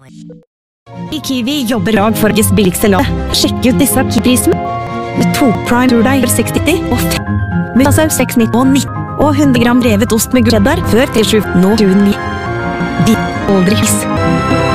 I Kiwi jobber lag for Norges billigste lag. Sjekk ut disse Kiwi-prisene. Med 2 prime turdeig for 6,90 og 5 mutasaus 6,90 og 9 og 100 gram revet ost med cheddar før 37 nå 29. De aldri hils.